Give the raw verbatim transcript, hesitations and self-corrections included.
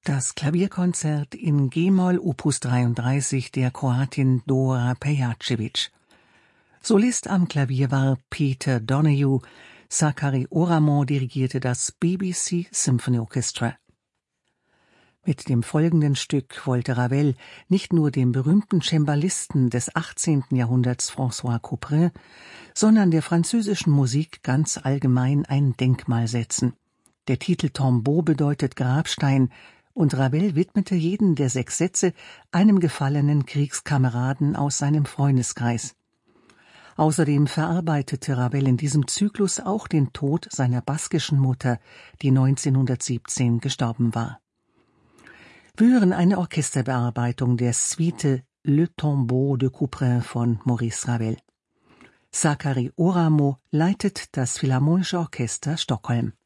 Das Klavierkonzert in G-Moll Opus dreiunddreißig der Kroatin Dora Pejacevic. Solist am Klavier war Peter Donoghue, Sakari Oramo dirigierte das B B C Symphony Orchestra. Mit dem folgenden Stück wollte Ravel nicht nur dem berühmten Cembalisten des achtzehnten Jahrhunderts François Couperin, sondern der französischen Musik ganz allgemein ein Denkmal setzen. Der Titel Tombeau bedeutet Grabstein, und Ravel widmete jeden der sechs Sätze einem gefallenen Kriegskameraden aus seinem Freundeskreis. Außerdem verarbeitete Ravel in diesem Zyklus auch den Tod seiner baskischen Mutter, die neunzehnhundertsiebzehn gestorben war. Wir hören eine Orchesterbearbeitung der Suite Le Tombeau de Couperin von Maurice Ravel. Sakari Oramo leitet das Philharmonische Orchester Stockholm.